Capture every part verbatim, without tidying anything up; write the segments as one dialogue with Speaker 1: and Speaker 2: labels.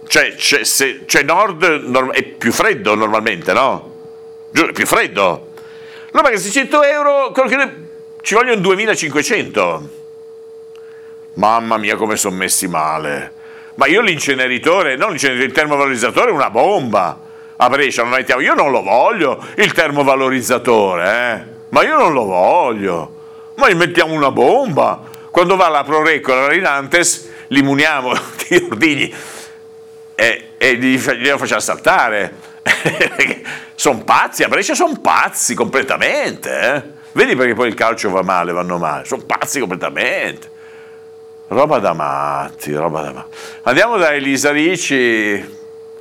Speaker 1: Cioè, c'è, se, cioè nord è più freddo normalmente, no? Giuro, è più freddo. No, perché seicento euro, quello che ci vogliono duemilacinquecento. Mamma mia, come sono messi male. Ma io l'inceneritore, non l'inceneritore, il termovalorizzatore è una bomba. A Brescia non mettiamo, io non lo voglio il termovalorizzatore, eh? Ma io non lo voglio. Ma gli mettiamo una bomba. Quando va la Prorecco e la Rinantes, li muniamo di ordigni e, e li, li facciamo saltare. Sono pazzi, a Brescia sono pazzi completamente, eh? Vedi perché poi il calcio va male, vanno male, sono pazzi completamente. Roba da matti, roba da matti. Andiamo da Elisa Ricci.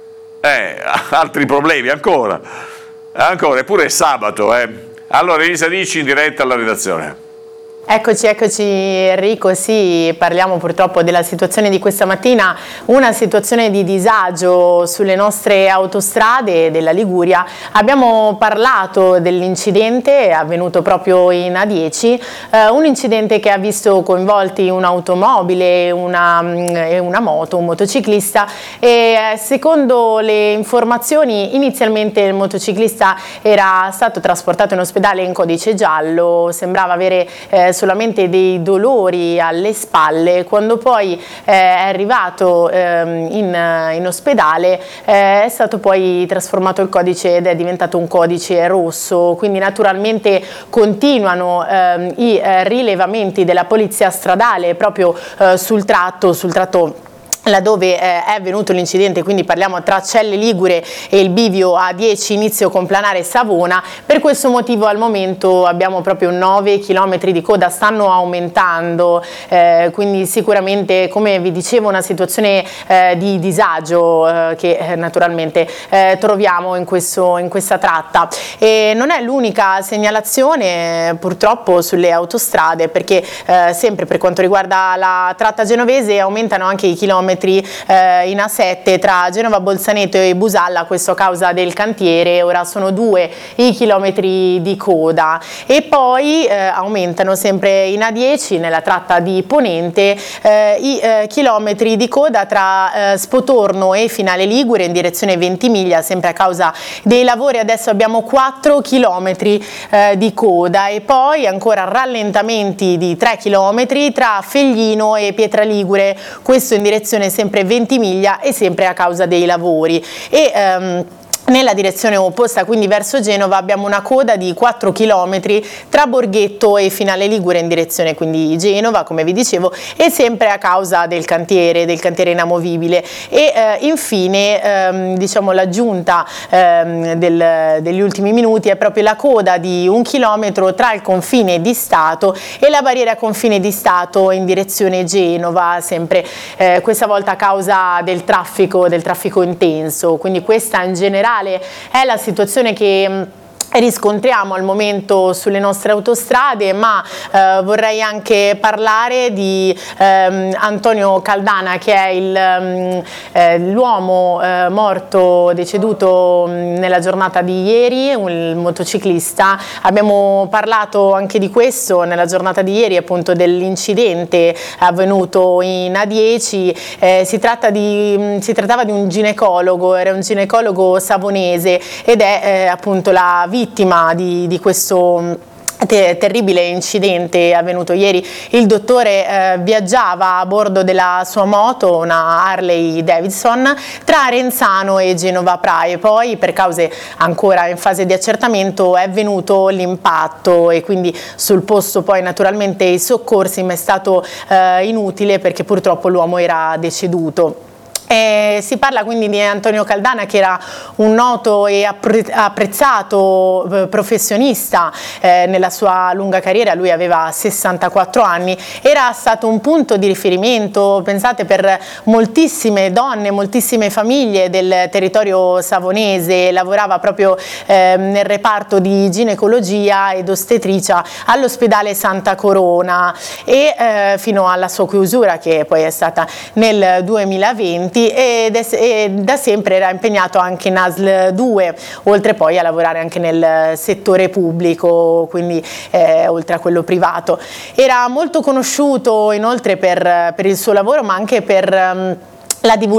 Speaker 1: Eh, altri problemi ancora. Ancora, eppure è sabato, eh. Allora Elisa Ricci in diretta alla redazione.
Speaker 2: Eccoci, eccoci Enrico, sì, parliamo purtroppo della situazione di questa mattina, una situazione di disagio sulle nostre autostrade della Liguria. Abbiamo parlato dell'incidente avvenuto proprio in A dieci, eh, un incidente che ha visto coinvolti un'automobile una, e una moto, un motociclista, e eh, secondo le informazioni inizialmente il motociclista era stato trasportato in ospedale in codice giallo, sembrava avere eh, solamente dei dolori alle spalle. Quando poi eh, è arrivato ehm, in, in ospedale eh, è stato poi trasformato il codice ed è diventato un codice rosso, quindi naturalmente continuano ehm, i eh, rilevamenti della polizia stradale proprio eh, sul tratto, sul tratto laddove eh, è avvenuto l'incidente, quindi parliamo tra Celle Ligure e il bivio A dieci inizio complanare Savona. Per questo motivo al momento abbiamo proprio nove chilometri di coda, stanno aumentando, eh, quindi sicuramente, come vi dicevo, una situazione eh, di disagio eh, che eh, naturalmente eh, troviamo in, questo, in questa tratta. E non è l'unica segnalazione purtroppo sulle autostrade, perché eh, sempre per quanto riguarda la tratta genovese aumentano anche i chilometri in A sette tra Genova Bolzaneto e Busalla, questo a causa del cantiere. Ora sono due i chilometri di coda, e poi eh, aumentano sempre in A dieci nella tratta di Ponente eh, i eh, chilometri di coda tra eh, Spotorno e Finale Ligure in direzione Ventimiglia, sempre a causa dei lavori. Adesso abbiamo quattro chilometri eh, di coda, e poi ancora rallentamenti di tre chilometri tra Feglino e Pietraligure, questo in direzione sempre Ventimiglia e sempre a causa dei lavori. E ehm, nella direzione opposta, quindi verso Genova, abbiamo una coda di quattro chilometri tra Borghetto e Finale Ligure in direzione quindi Genova, come vi dicevo, e sempre a causa del cantiere, del cantiere inamovibile. E eh, infine ehm, diciamo l'aggiunta ehm, del, degli ultimi minuti è proprio la coda di un chilometro tra il confine di Stato e la barriera confine di Stato in direzione Genova, sempre eh, questa volta a causa del traffico, del traffico intenso. Quindi questa in generale è la situazione che riscontriamo al momento sulle nostre autostrade, ma eh, vorrei anche parlare di ehm, Antonio Caldana, che è il, eh, l'uomo eh, morto, deceduto mh, nella giornata di ieri, un motociclista. Abbiamo parlato anche di questo nella giornata di ieri, appunto dell'incidente avvenuto in A dieci. Eh, si, tratta di, mh, si trattava di un ginecologo, era un ginecologo savonese, ed è eh, appunto la vittima Di, di questo te terribile incidente avvenuto ieri. Il dottore eh, viaggiava a bordo della sua moto, una Harley Davidson, tra Renzano e Genova Praia. Poi, per cause ancora in fase di accertamento, è avvenuto l'impatto, e quindi sul posto poi naturalmente i soccorsi, ma è stato eh, inutile perché purtroppo l'uomo era deceduto. Eh, si parla quindi di Antonio Caldana, che era un noto e apprezzato eh, professionista eh, nella sua lunga carriera. Lui aveva sessantaquattro anni, era stato un punto di riferimento, pensate, per moltissime donne, moltissime famiglie del territorio savonese. Lavorava proprio eh, nel reparto di ginecologia ed ostetricia all'ospedale Santa Corona, e eh, fino alla sua chiusura, che poi è stata nel duemilaventi. Ed è, e da sempre era impegnato anche in A S L due, oltre poi a lavorare anche nel settore pubblico, quindi eh, oltre a quello privato. Era molto conosciuto inoltre per, per il suo lavoro, ma anche per um, la divulgazione